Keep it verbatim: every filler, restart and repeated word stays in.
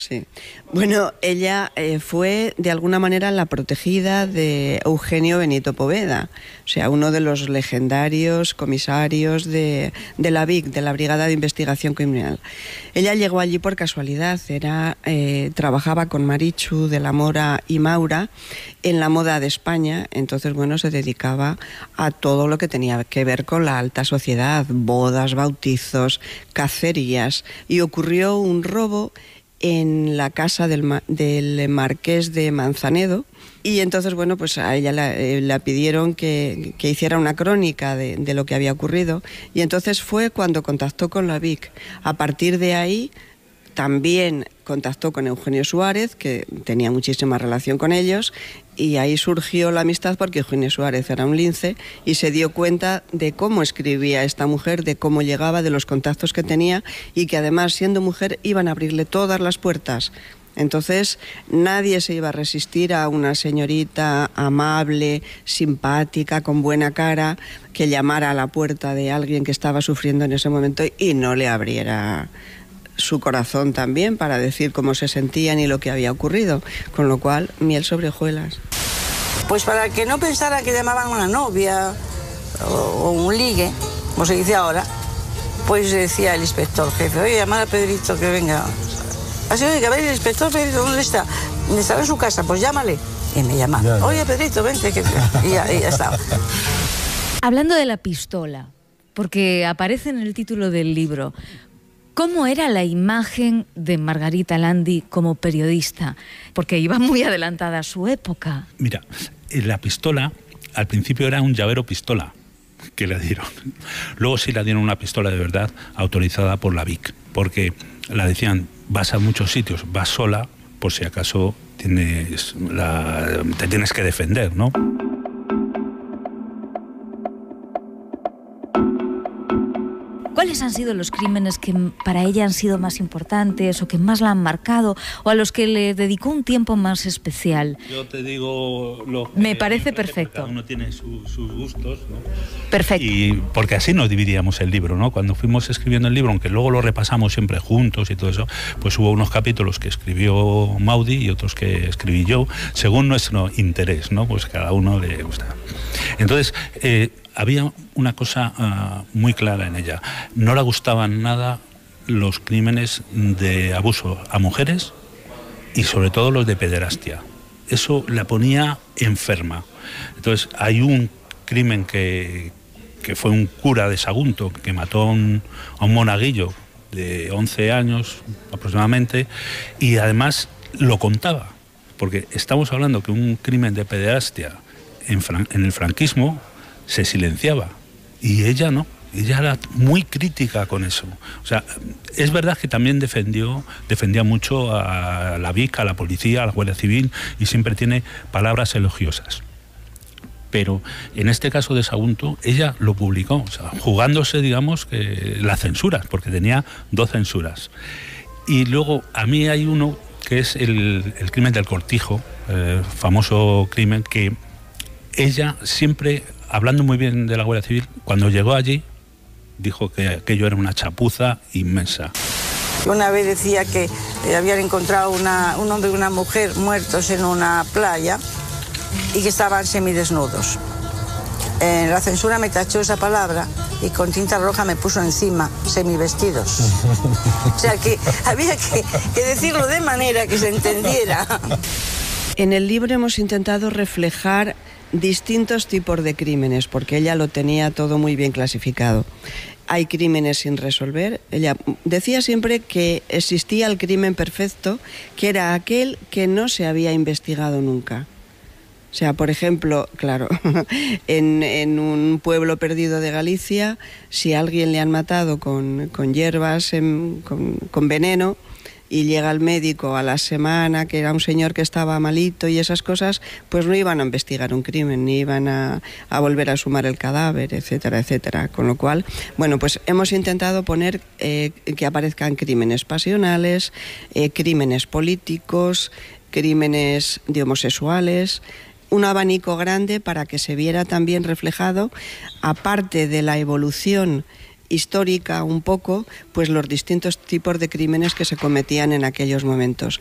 Sí. Bueno, ella eh, fue de alguna manera la protegida de Eugenio Benito Poveda, o sea, uno de los legendarios comisarios de, de la B I C, de la Brigada de Investigación Criminal. Ella llegó allí por casualidad, era, eh, trabajaba con Marichu de la Mora y Maura en la moda de España, entonces, bueno, se dedicaba a todo lo que tenía que ver con la alta sociedad, bodas, bautizos, cacerías, y ocurrió un robo en la casa del, del marqués de Manzanedo, y entonces, bueno, pues a ella la, eh, la pidieron que, que hiciera una crónica de, de lo que había ocurrido, y entonces fue cuando contactó con la B I C. A partir de ahí también contactó con Eugenio Suárez, que tenía muchísima relación con ellos, y ahí surgió la amistad porque Eugenio Suárez era un lince y se dio cuenta de cómo escribía esta mujer, de cómo llegaba, de los contactos que tenía, y que además, siendo mujer, iban a abrirle todas las puertas. Entonces nadie se iba a resistir a una señorita amable, simpática, con buena cara, que llamara a la puerta de alguien que estaba sufriendo en ese momento y no le abriera su corazón también para decir cómo se sentían y lo que había ocurrido, con lo cual, miel sobre hojuelas. Pues para que no pensara que llamaban a una novia o, o un ligue, como se dice ahora, pues decía el inspector jefe: oye, llamar a Pedrito que venga. Así, oye, que a ver, el inspector Pedrito, ¿dónde está? Estaba en su casa, pues llámale. Y me llama: ya, ya. Oye, Pedrito, vente, que... y, ya, y ya estaba. Hablando de la pistola, porque aparece en el título del libro, ¿cómo era la imagen de Margarita Landi como periodista? Porque iba muy adelantada a su época. Mira, la pistola al principio era un llavero pistola que le dieron. Luego sí le dieron una pistola de verdad autorizada por la B I C, porque la decían: vas a muchos sitios, vas sola, por si acaso tienes la, te tienes que defender, ¿no? ¿Cuáles han sido los crímenes que para ella han sido más importantes o que más la han marcado o a los que le dedicó un tiempo más especial? Yo te digo lo que me parece perfecto. Cada uno tiene su, sus gustos, ¿no? Perfecto. Y porque así nos dividíamos el libro, ¿no? Cuando fuimos escribiendo el libro, aunque luego lo repasamos siempre juntos y todo eso, pues hubo unos capítulos que escribió Maudi y otros que escribí yo, según nuestro interés, ¿no? Pues cada uno le gusta. Entonces, eh, había una cosa uh, muy clara en ella. No le gustaban nada los crímenes de abuso a mujeres y sobre todo los de pederastia. Eso la ponía enferma. Entonces hay un crimen que, que fue un cura de Sagunto que mató a un, a un monaguillo de once años aproximadamente, y además lo contaba, porque estamos hablando que un crimen de pederastia en, fran, en el franquismo se silenciaba, y ella no, ella era muy crítica con eso. O sea, es verdad que también defendió, defendía mucho a la B I C, a la policía, a la Guardia Civil, y siempre tiene palabras elogiosas. Pero en este caso de Sagunto, ella lo publicó, o sea, jugándose, digamos, que la censura, porque tenía dos censuras. Y luego, a mí hay uno que es el, el crimen del Cortijo, eh, famoso crimen que ella siempre, hablando muy bien de la Guardia Civil, cuando llegó allí, dijo que aquello era una chapuza inmensa. Una vez decía que habían encontrado una, un hombre y una mujer muertos en una playa y que estaban semidesnudos. En la censura me tachó esa palabra y con tinta roja me puso encima semivestidos. O sea que había que, que decirlo de manera que se entendiera. En el libro hemos intentado reflejar distintos tipos de crímenes, porque ella lo tenía todo muy bien clasificado. Hay crímenes sin resolver. Ella decía siempre que existía el crimen perfecto, que era aquel que no se había investigado nunca. O sea, por ejemplo, claro, en, en un pueblo perdido de Galicia, si a alguien le han matado con, con hierbas, en, con, con veneno, y llega el médico a la semana, que era un señor que estaba malito y esas cosas, pues no iban a investigar un crimen, ni iban a, a volver a sumar el cadáver, etcétera, etcétera. Con lo cual, bueno, pues hemos intentado poner eh, que aparezcan crímenes pasionales, eh, crímenes políticos, crímenes de homosexuales, un abanico grande para que se viera también reflejado, aparte de la evolución histórica un poco, pues los distintos tipos de crímenes que se cometían en aquellos momentos.